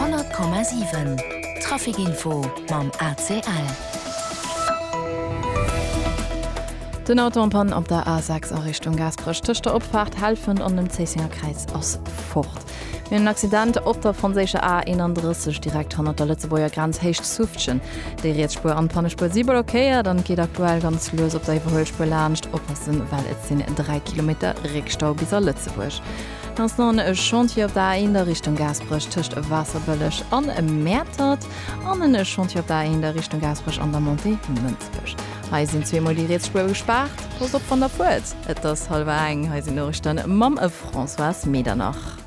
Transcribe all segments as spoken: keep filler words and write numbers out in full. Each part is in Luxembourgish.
hundert Komma sieben Trafikinfo mam A C L. Den Autobahn op der A sechs a Richtung Gasbruch töchte Opfahrt helfen an dem Zesinger Kreis aus fort. Wie ein Accident op der französische A einunddreißig direkt an der Lützeboer Grenz hecht Suftchen. Die Rätspur an Pannespur sie blockiert, dann geht aktuell ganz los op der Überholspur lanscht oppassen, weil es sind drei Kilometer Rückstau bis zur Lützeburg. Das nun e Chantier auf der in der Richtung Gasbruch töcht Wasserbüllech an e Meertat, an e Chantier auf der in der Richtung Gasbruch an der Monte Münzbusch. Hei sind zweimal die Rätspur gespart, was op von der Furt. Et das halbe eng, hei sind Nachrichten Mam e François Medernach.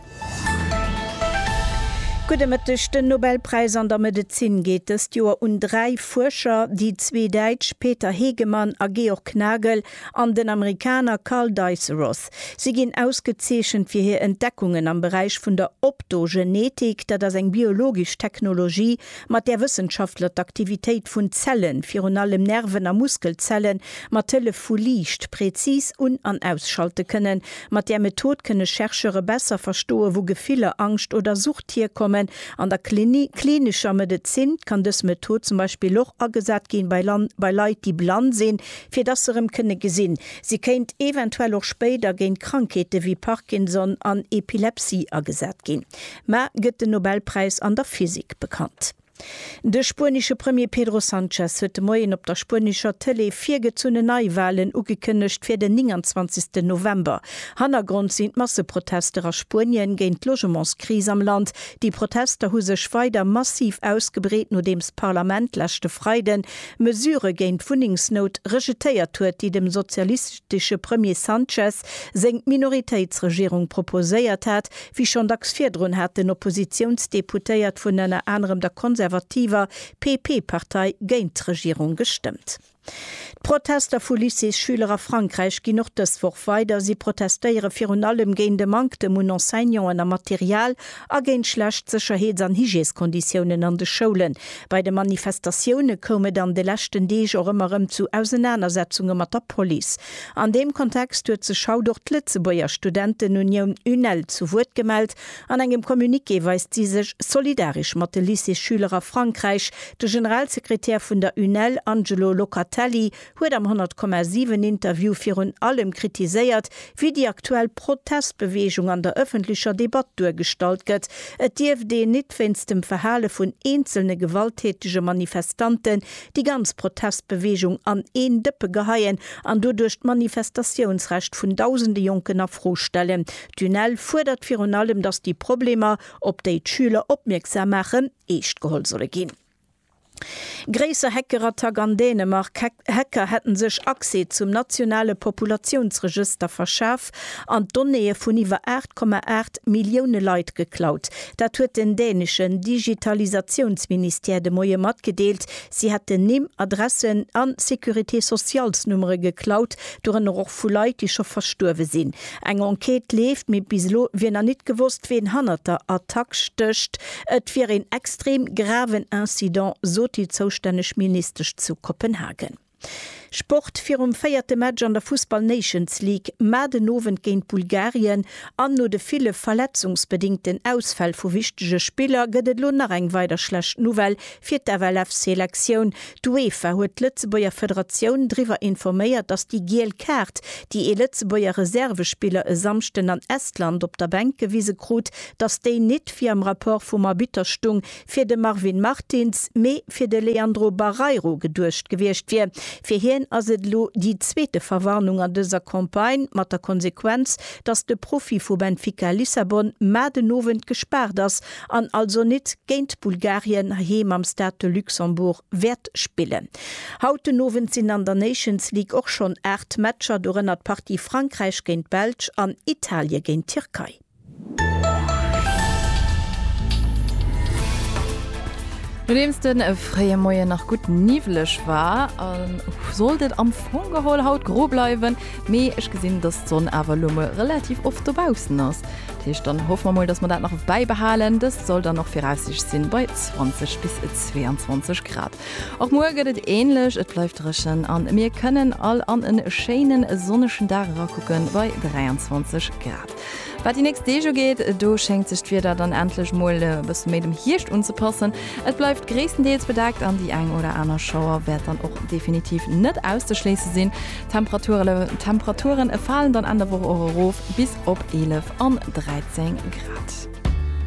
Gudemëttech den Nobelpreis an der Medizin geht es Joer un drei Forscher, die zwei Deitsch Peter Hegemann a Georg Knagel an den Amerikaner Carl Dice-Ross. Sie gin ausgezeschen fir hir Entdeckungen am Bereich vun der Optogenetik, dat as eng biologisch Technologie mat der Wissenschaftler d'Aktivitéit vun Zellen, fir an allem Nerven a Muskelzellen, mat telefolicht, präzis un an ausschalte kënnen, mat der Method kënne Cherchere besser verstoe, wo Gefille, Angst oder Suchttier kommen. An der Klini- klinischer Medizin kann das Methode zum Beispiel auch angesagt gehen bei, Land, bei Leuten, die blind sind, für das sie können gesehen. Sie kennt eventuell auch später gegen Krankheiten wie Parkinson an Epilepsie angesagt gehen. Ma gibt den Nobelpreis an der Physik bekannt. De spanische Premier Pedro Sanchez huet Moien op der spanischer Tele vier gezune Neuwahlen ugekënnecht fir den neunundzwanzigsten November. Hannergrund sind Masseprotester a Spanien géint Logementskrise am Land. Die Protester hu sech weiter massiv ausgebreet, no dems Parlament lächte Freiden Mesure géint Wuningsnot rejetéiert huet, die dem sozialistische Premier Sanchez seng Minoritätsregierung proposéiert hat, wie schon dacks vierdrun hat den Oppositionsdeputéiert vun einer anderem der konservativer P P-Partei géint d'Regierung gestimmt. Protester vu Lycée-Schüler a Frankreich gi noch des woch weiter. Sie protestéiere fir un allem géint de Mank mun Enseignants a Material a géint schlecht Sicherheits- an Hygieskonditionen an de Schulen. Bei de Manifestationune komme dann de lächten Deeg or ëmmerem zu Auseinandersetzungen mat der Police. An dem Kontext huet ze Schau durch Litzebauer Studentenunion U N L zu Wort gemeldt. An engem Kommuniqué weist sie sech solidarisch mat de Lycée-Schüler a Frankreich. De Generalsekretär vun der U N L Angelo Locatelli huet am hundert Komma sieben Interview fir un allem kritiséiert, wie die aktuell Protestbewegung an der öffentlicher Debatte durchgestalt gëtt. Et Dief de nitwenstem Verhale vun einzelne gewalttätige Manifestanten die ganz Protestbewegung an een Dëppe geheien an dodurch Manifestationsrecht vun tausende Jonken afrostellen. Tunnel fordert fir un allem, dass die Probleme op déi Schüler opmerksam machen echt geholt solle gin. Gräser Hackerattag an Dänemark. Hacker hätten sich Access zum nationale Populationsregister verschafft an Données von über acht Komma acht Millionen Leute geklaut. Das wird den dänischen Digitalisationsminister de Moje mat gedeelt. Sie hätten nimm Adressen an Security-Sozialsnummer geklaut, durch noch von Leute, die schon verstorben sind. Eine Enquete lebt mit bislo, wenn er nicht gewusst, wen hannerter Attack stöcht. Et für ein extrem graven Incident, so die zuständig ministerisch zu Kopenhagen. Sport fir um feierte Match an der Fußball Nations League Madenowen géint Bulgarien an no de viele verletzungsbedingten Ausfall vu wichtige Spieler gëtt lo nach eng weiter schlecht Novel fir d W F Selektion. D'UEFA huet Lützebauer Föderation drüber informéiert, dass die G L Kart, die e Lützebauer Reservespieler e samsten an Estland op der Bank gewiese krut, dass déi net fir am rapport vum Erbitterstung fir de Marvin Martins méi fir de Leandro Barreiro gedurcht gewircht wie. Fir hien as et lo die zweete Verwarnung an dëser Kampagne mat der Konsequenz, dass de Profi vu Benfica Lissabon Madenowen gesperrt ass an also net géint Bulgarien heem am Staat de Luxemburg wert spillen. Hautenowen sinn an der Nations League och schon acht Matscher dorennner Partie Frankreich géint Belg an Italie géint Türkei. Nachdem den äh, freie Moie nach gut nivelech war, ähm, solltet am Fongehol haut grob bleiben, me ich gesinn, dass so ein Avalumme relativ oft dabausen ist. Tisch dann hoffen wir mal, dass man das noch beibehalen. Das soll dann noch voraussichtlich sein bei zwanzig bis zweiundzwanzig Grad. Auch morgen geht es ähnlich, es bleibt rischen an. Wir können all an einen schönen sonnischen Tag gucken bei dreiundzwanzig Grad. Was die nächste Dejo geht, du schenkt sich wieder dann endlich mal äh, bis mit dem Hirsch unzupassen. Es bleibt größtenteils bedeckt an die ein oder andere Schauer, wird dann auch definitiv nicht auszuschließen sind. Temperaturen, Temperaturen fallen dann an der Woche Euro bis auf elf an dreizehn Grad.